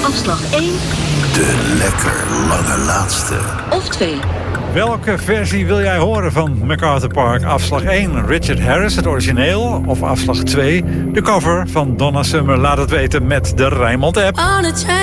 Afslag 1. De lekker lange laatste. Of 2. Welke versie wil jij horen van MacArthur Park? Afslag 1, Richard Harris, het origineel. Of afslag 2, de cover van Donna Summer. Laat het weten met de Rijnmond-app.